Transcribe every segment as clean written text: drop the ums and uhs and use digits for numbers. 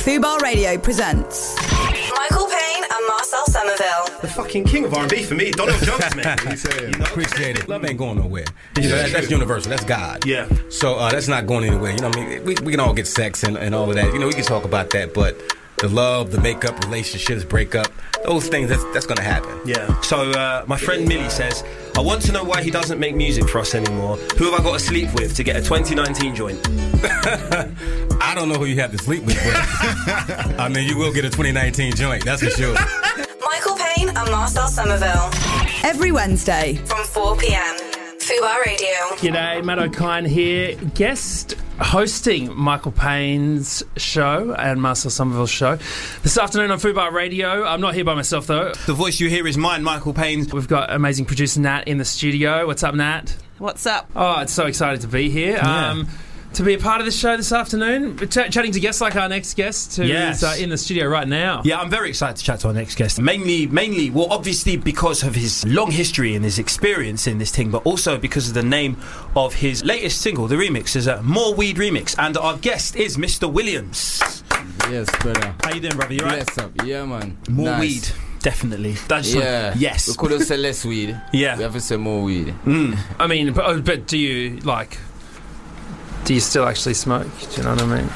Fubar Radio presents Michael Payne and Marcel Somerville. The fucking king of R&B for me, Donald Jones, man. Appreciate it. Love ain't going nowhere. That's universal. That's God. Yeah. So that's not going anywhere. You know what I mean? We can all get sex and all of that. You know, we can talk about that, but the love, the makeup, relationships, breakup, those things, that's going to happen. Yeah. So my friend Millie says, I want to know why he doesn't make music for us anymore. Who have I got to sleep with to get a 2019 joint? I don't know who you have to sleep with, but I mean, you will get a 2019 joint, that's for sure. Michael Payne and Marcel Somerville. Every Wednesday from 4 p.m. Fubar Radio. G'day, Matt O'Kine here, guest hosting Michael Payne's show and Marcel Somerville's show this afternoon on Fubar Radio. I'm not here by myself though. The voice you hear is mine, Michael Payne. We've got amazing producer Nat in the studio. What's up, Nat? What's up? Oh, it's so excited to be here. Yeah. To be a part of the show this afternoon, chatting to guests like our next guest who is in the studio right now. Yeah, I'm very excited to chat to our next guest. Mainly, well, obviously because of his long history and his experience in this thing, but also because of the name of his latest single, the remix, is a More Weed remix. And our guest is Mr. Williams. Yes, brother. How you doing, brother? You right? Yes, up. Yeah, man. More nice. weed. Definitely. That's yeah. Yes. We could have said less weed. Yeah. We have to say more weed. I mean, but do you still actually smoke? Do you know what I mean?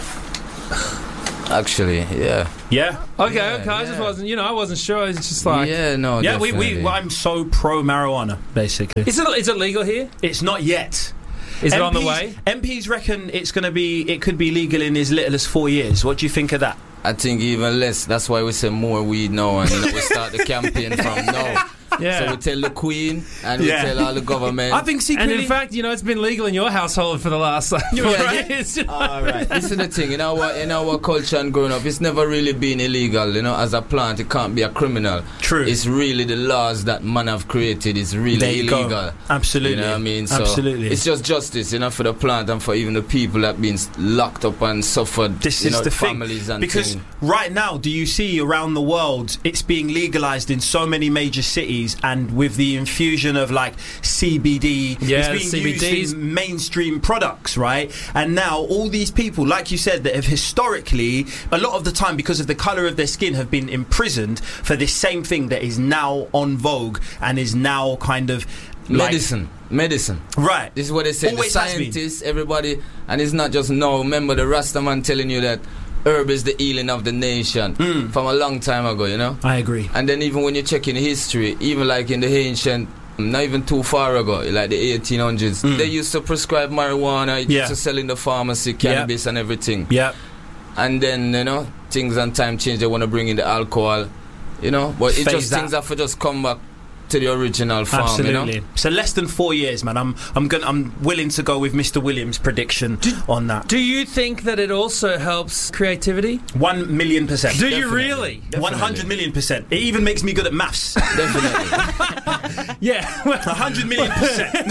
Actually, yeah. Yeah. Okay. I just wasn't. I wasn't sure. It's just like Yeah, no. Yeah. Definitely. I'm so pro marijuana. Basically, Is it legal here? it's not yet. Is it on the way? MPs reckon it could be legal in as little as 4 years. What do you think of that? I think even less. That's why we say more weed now, and we start the campaign from now. Yeah. So we tell the Queen and we tell all the government. I think And secretly. in fact, it's been legal in your household for the last 4 years. All right. This is the thing. In our culture and growing up, it's never really been illegal. As a plant, it can't be a criminal. True. It's really the laws that man have created is really There you go. illegal. Absolutely. You know what I mean? So Absolutely. it's just justice, for the plant and for even the people that been locked up and suffered. This is the families thing. and Because thing. right now, do you see around the world, it's being legalized in so many major cities, and with the infusion of like CBD, Yeah, it's being CBDs. used in mainstream products, right? And now all these people, like you said, that have historically, a lot of the time, because of the colour of their skin, have been imprisoned for this same thing that is now on vogue and is now kind of like, Medicine. right? This is what they say. Always the has been. scientists, everybody, and it's not just now. Remember the Rastaman telling you that herb is the healing of the nation from a long time ago, I agree. And then even when you check in history, even like in the ancient, not even too far ago, like the 1800s, they used to prescribe marijuana, it used to sell in the pharmacy, cannabis and everything. Yeah. And then, things and time change, they want to bring in the alcohol, but it's just things have to just come back to the original form. Absolutely. So less than 4 years, man. I'm willing to go with Mr. Williams' prediction on that. Do you think that it also helps creativity? 1,000,000%. Do you really? 100,000,000%. It even makes me good at maths. Definitely. Yeah. 100,000,000%.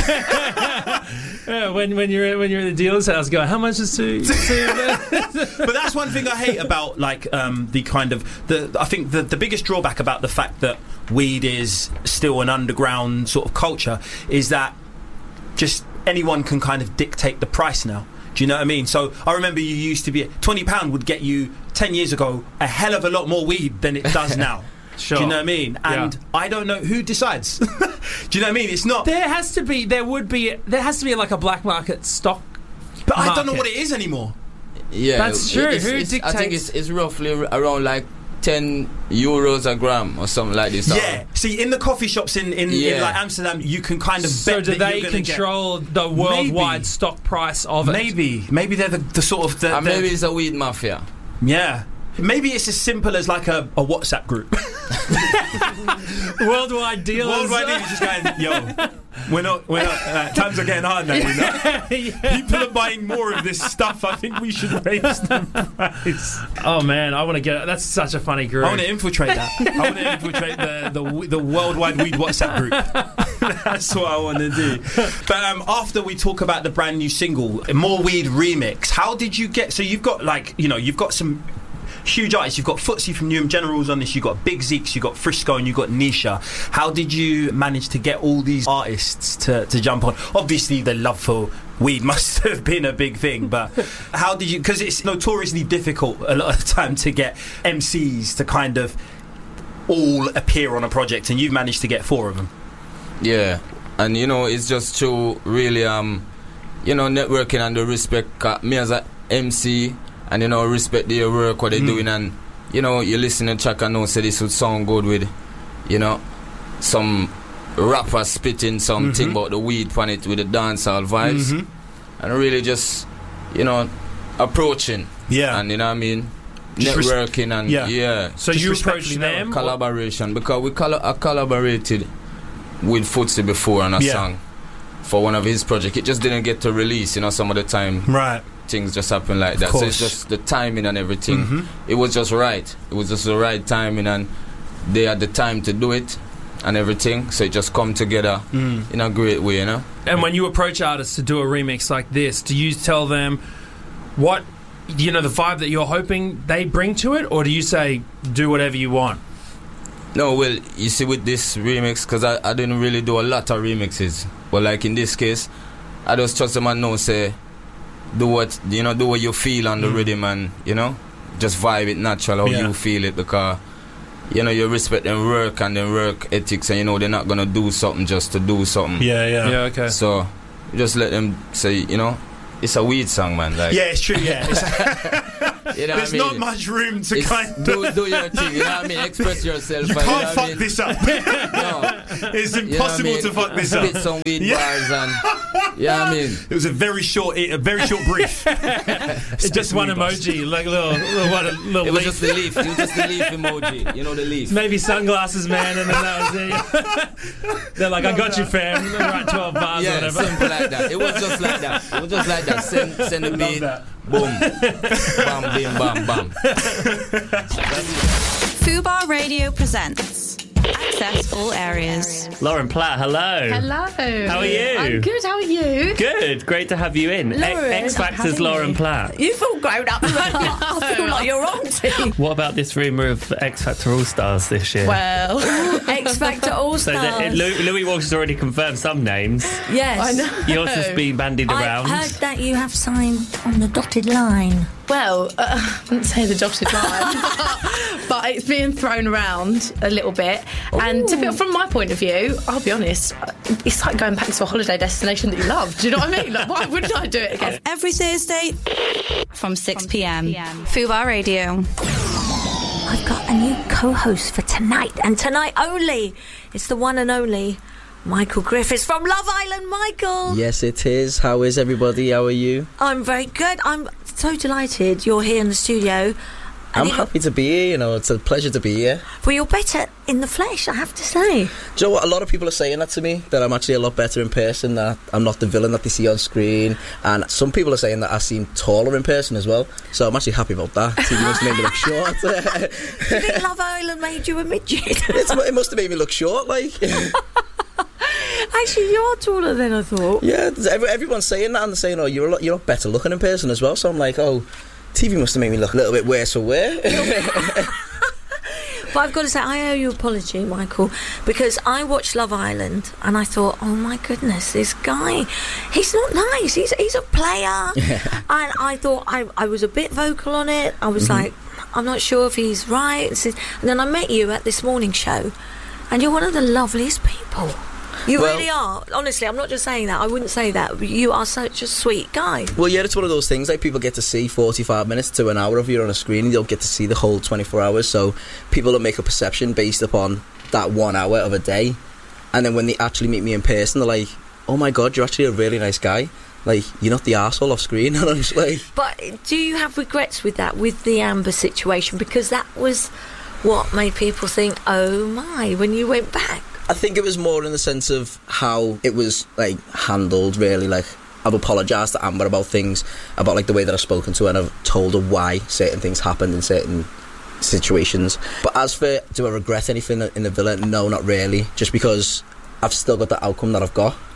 Yeah, when you're at the dealer's house, go, how much is to But that's one thing I hate about the kind of I think the biggest drawback about the fact that weed is still an underground sort of culture is that just anyone can kind of dictate the price now. Do you know what I mean? So I remember you used to be £20 would get you 10 years ago a hell of a lot more weed than it does now. Sure. Do you know what I mean? And I don't know who decides. Do you know what I mean? It's not. There has to be like a black market stock. But I don't know market. what it is anymore. Yeah, That's true. Who I dictates? think it's roughly around like €10 a gram or something like this. Yeah. See, in the coffee shops in like Amsterdam, you can kind of So bet do that they you're gonna control the worldwide Maybe. stock price of it? Maybe they're the sort of the Maybe it's a weed mafia. yeah. Maybe it's as simple as like a WhatsApp group. Worldwide dealers. Worldwide dealers just going, yo, we're not. Times are getting hard now. People are buying more of this stuff. I think we should raise the price. Oh man, I want to get. That's such a funny group. I want to infiltrate that. I want to infiltrate the worldwide weed WhatsApp group. That's what I want to do. But after we talk about the brand new single, More Weed remix, how did you get? So you've got you've got some huge artists. You've got Footsie from Newham Generals on this, you've got Big Zeeks, you've got Frisco, and you've got Nisha. How did you manage to get all these artists to jump on? Obviously, the love for weed must have been a big thing, but how did you... Because it's notoriously difficult a lot of the time to get MCs to kind of all appear on a project, and you've managed to get 4 of them. Yeah, and it's just through really networking and the respect. Me as a MC, and respect their work, what they're doing, and you listen to track and know say this would sound good with some rapper spitting something about the weed on it with the dancehall vibes, and really just approaching, and you know what I mean, networking and So you approached them, collaboration, because we collaborated with Footsie before on a song for one of his projects. It just didn't get to release, some of the time. Right. Things just happen like that. So it's just the timing and everything. It was just right. It was just the right timing, and they had the time to do it and everything. So it just come together in a great way, And when you approach artists to do a remix like this, do you tell them what the vibe that you're hoping they bring to it, or do you say do whatever you want? No, well, you see, with this remix, because I didn't really do a lot of remixes, but like in this case, I just trust them and know, say, do what you feel on the rhythm, and just vibe it natural how you feel it, because you respect them work and their work ethics, and they're not gonna do something just to do something. Yeah, okay. So just let them say, it's a weed song, man. Like, yeah, it's true. Yeah, there's not much room to do your thing. You know what I mean? Express yourself. You can't fuck this up. No, it's impossible to fuck this up. Spit some weed bars and I mean, it was a very short brief. It's just one emoji, like little it was leaf. just the leaf. It was just the leaf emoji. The leaf. Maybe sunglasses, man, and then that was it. They're like, I got you, fam. Write 12 bars or whatever. Something like that. It was just like that. Send the beat. Boom. Bam, bim, bam, bam. Fubar Radio presents Access All Areas. Lauren Platt, hello. Hello. How are you? I'm good, how are you? Good, great to have you in. X Factor's Lauren Platt. You feel grown up. I feel like you're auntie. What about this rumour of X Factor All Stars this year? Well, X Factor All Stars. So Louis Walsh has already confirmed some names. Yes. I know. Yours has been bandied around. I heard that you have signed on the dotted line. Well, I wouldn't say the dotted line, but it's being thrown around a little bit. Ooh. And from my point of view, I'll be honest, it's like going back to a holiday destination that you love. Do you know what I mean? Like, why wouldn't I do it again? Every Thursday from 6 p.m. Fubar Radio. I've got a new co-host for tonight, and tonight only. It's the one and only Michael Griffiths from Love Island. Michael. Yes, it is. How is everybody? How are you? I'm very good. I'm so delighted you're here in the studio. I'm happy to be here, it's a pleasure to be here. Well, you're better in the flesh, I have to say. Do you know what? A lot of people are saying that to me, that I'm actually a lot better in person, that I'm not the villain that they see on screen, and some people are saying that I seem taller in person as well, so I'm actually happy about that. TV must have made me look short. Do you think Love Island made you a midget? It must have made me look short, like... Actually, you're taller than I thought. Yeah, everyone's saying that, and they're saying, you're a lot better looking in person as well, so I'm like, TV must have made me look a little bit worse for wear. But I've got to say, I owe you an apology, Michael, because I watched Love Island and I thought, oh my goodness, this guy, he's not nice. He's a player. Yeah. And I thought I was a bit vocal on it. I was like, I'm not sure if he's right. And then I met you at this morning show, and you're one of the loveliest people. You really are. Honestly, I'm not just saying that. I wouldn't say that. You are such a sweet guy. Well, yeah, it's one of those things. Like, people get to see 45 minutes to an hour of you on a screen. You don't get to see the whole 24 hours. So people don't make a perception based upon that 1 hour of a day. And then when they actually meet me in person, they're like, oh my God, you're actually a really nice guy. Like, you're not the arsehole off screen. And I'm just like... But do you have regrets with that, with the Amber situation? Because that was what made people think, oh my, when you went back. I think it was more in the sense of how it was, like, handled, really. Like, I've apologised to Amber about things, about, like, the way that I've spoken to her, and I've told her why certain things happened in certain situations. But as for, do I regret anything in the villa? No, not really. Just because I've still got the outcome that I've got.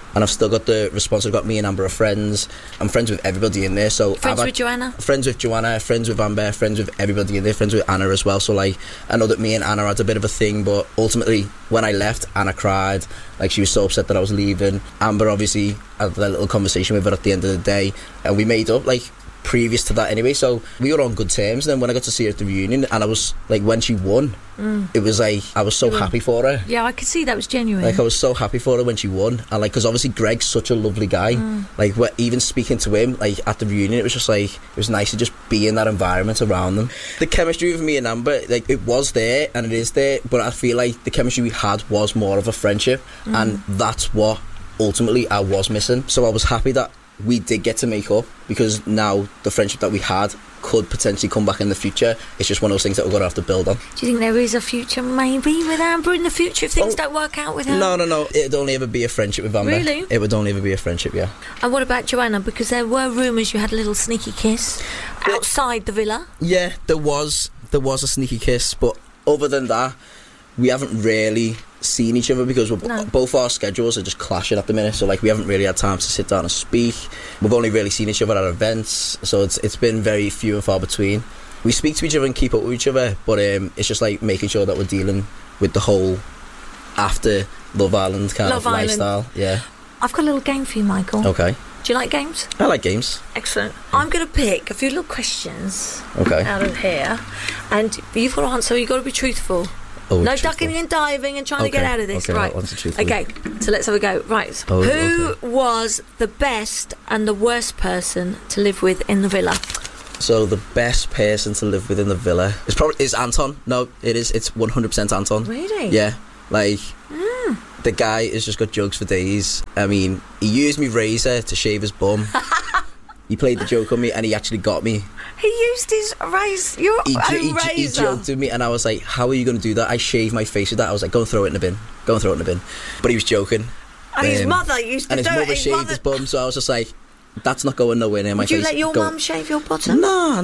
and I've still got the response. I've got me and Amber are friends. I'm friends with everybody in there. So Friends with Joanna? Friends with Joanna, friends with Amber, friends with everybody in there, friends with Anna as well. So like, I know that me and Anna had a bit of a thing, but ultimately when I left, Anna cried. Like, she was so upset that I was leaving. Amber obviously had a little conversation with her at the end of the day, and we made up like previous to that anyway, so we were on good terms. And then when I got to see her at the reunion, and I was like, when she won, it was like, I was so happy for her. Yeah, I could see that was genuine. Like, I was so happy for her when she won, and like, because obviously Greg's such a lovely guy. Like, even speaking to him like at the reunion, it was just like, it was nice to just be in that environment around them. The chemistry with me and Amber, like, it was there and it is there, but I feel like the chemistry we had was more of a friendship, and that's what ultimately I was missing. So I was happy that we did get to make up, because now the friendship that we had could potentially come back in the future. It's just one of those things that we're going to have to build on. Do you think there is a future maybe with Amber in the future if things don't work out with her? No. It'd only ever be a friendship with Amber. Really? It would only ever be a friendship, yeah. And what about Joanna? Because there were rumours you had a little sneaky kiss outside the villa. Yeah, there was a sneaky kiss, but other than that, we haven't really seen each other, because both our schedules are just clashing at the minute. So like, we haven't really had time to sit down and speak. We've only really seen each other at events, so it's been very few and far between. We speak to each other and keep up with each other, but it's just like making sure that we're dealing with the whole after Love Island kind of lifestyle. Yeah. I've got a little game for you, Michael. Okay. Do you like games? I like games. Excellent. I'm going to pick a few little questions out of here, and you've got to answer. You've got to be truthful. No ducking and diving and trying to get out of this. Right. Okay, so let's have a go. Right. Who was the best and the worst person to live with in the villa? So the best person to live with in the villa is Anton. No, it is. It's 100% Anton. Really? Yeah. Like, the guy has just got jokes for days. I mean, he used me razor to shave his bum. He played the joke on me, and he actually got me. He used his razor, razor. He joked with me, and I was like, how are you going to do that? I shaved my face with that. I was like, go and throw it in the bin. But he was joking. And his mother used to do it. And his mother shaved his bum, so I was just like, that's not going nowhere near my face. Would you let your mum shave your bottom? No.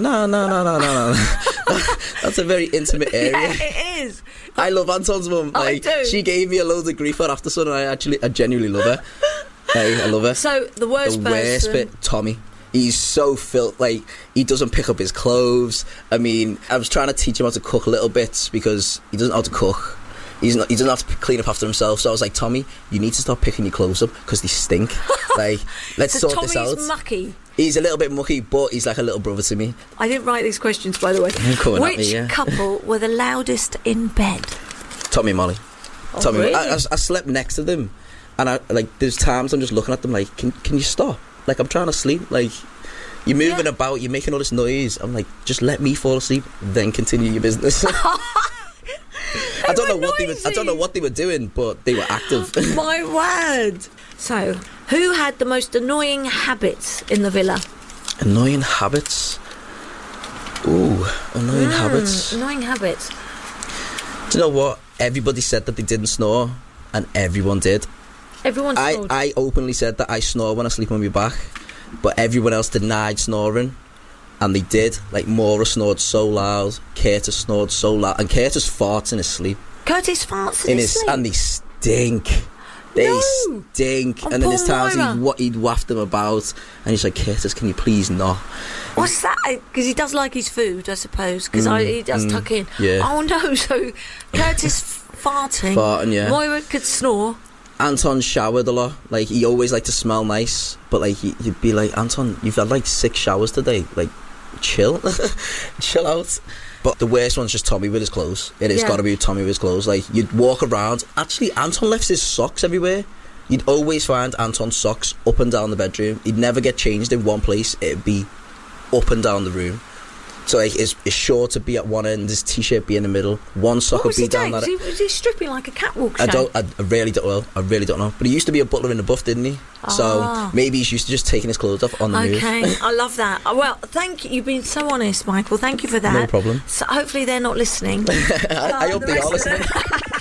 That's a very intimate area. Yeah, it is. I love Anton's mum. I do. She gave me a load of grief for After Sun, and I genuinely love her. I love her. So, the worst bit, Tommy. He's so filthy. Like, he doesn't pick up his clothes. I mean, I was trying to teach him how to cook a little bit, because he doesn't know how to cook. He doesn't have to clean up after himself. So I was like, Tommy, you need to stop picking your clothes up, because they stink. Like, let's sort this out. Tommy's mucky. He's a little bit mucky, but he's like a little brother to me. I didn't write these questions, by the way. Which couple were the loudest in bed? Tommy and Molly. Tommy. Really? I slept next to them, and there's times I'm just looking at them like, can you stop? Like, I'm trying to sleep. Like, you're moving about, you're making all this noise. I'm like, just let me fall asleep, then continue your business. I don't know what they were doing, but they were active. My word. So, who had the most annoying habits in the villa? Annoying habits? Ooh, annoying habits. Annoying habits. Do you know what? Everybody said that they didn't snore, and everyone did. Everyone snored. I openly said that I snore when I sleep on my back, but everyone else denied snoring, and they did. Like, Maura snored so loud, Curtis snored so loud, and Curtis farts in his sleep. Curtis farts in his sleep? And they stink. They stink. And then there's times he'd waft them about, and he's like, Curtis, can you please not? What's that? Because he does like his food, I suppose, because he does tuck in. Yeah. Oh no, so Curtis farting, yeah. Moira could snore. Anton showered a lot. Like, he always liked to smell nice, but like, you'd be like, Anton, you've had like 6 showers today, like, chill. Chill out. But the worst one's just Tommy with his clothes. It has got to be Tommy with his clothes. Like, you'd walk around. Actually, Anton left his socks everywhere. You'd always find Anton's socks up and down the bedroom. He'd never get changed in one place. It'd be up and down the room. So like, his short would be at one end, his t-shirt be in the middle, one sock would be down that. Was he stripping like a catwalk show? I really don't know. But he used to be a butler in the Buff, didn't he? So maybe he's used to just taking his clothes off on the move. Okay, I love that. Well, thank you. You've been so honest, Michael. Thank you for that. No problem. So hopefully they're not listening. I hope they are listening.